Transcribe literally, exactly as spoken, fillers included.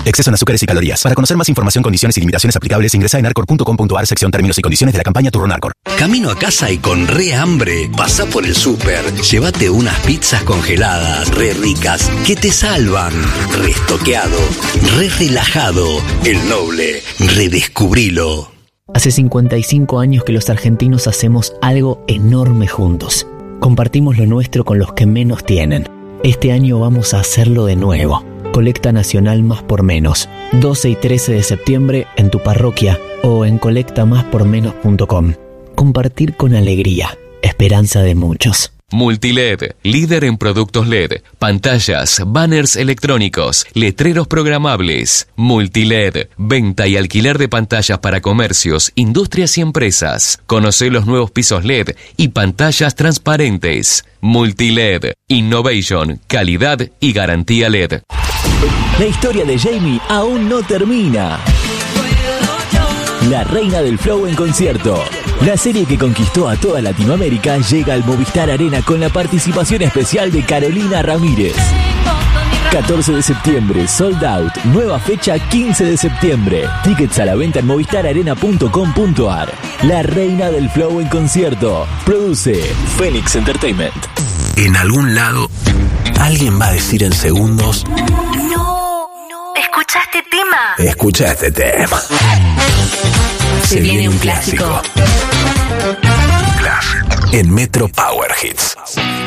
Exceso en azúcares y calorías. Para conocer más información, condiciones y limitaciones aplicables, ingresa en arcor punto com punto ar, sección términos y condiciones de la campaña Turrón Arcor. Camino a casa y con re hambre, pasá por el súper, llévate unas pizzas congeladas, re ricas, que te salvan. Restoqueado, re relajado, el Noble, redescubrilo. Hace cincuenta y cinco años que los argentinos hacemos algo enorme juntos. Compartimos lo nuestro con los que menos tienen. Este año vamos a hacerlo de nuevo. Colecta Nacional Más por Menos. doce y trece de septiembre en tu parroquia o en colecta más por menos punto com. Compartir con alegría. Esperanza de muchos. Multiled, líder en productos L E D, pantallas, banners electrónicos, letreros programables. Multiled, venta y alquiler de pantallas para comercios, industrias y empresas. Conoce los nuevos pisos L E D y pantallas transparentes. Multiled, innovation, calidad y garantía L E D. La historia de Jamie aún no termina. La reina del flow en concierto. La serie que conquistó a toda Latinoamérica llega al Movistar Arena con la participación especial de Carolina Ramírez. catorce de septiembre, sold out. Nueva fecha quince de septiembre. Tickets a la venta en movistar arena punto com punto ar. La reina del flow en concierto. Produce Phoenix Entertainment. En algún lado, alguien va a decir en segundos: No, escucha este tema. escucha este tema. Se, Se viene, viene un clásico. clásico. En Metro Power Hits.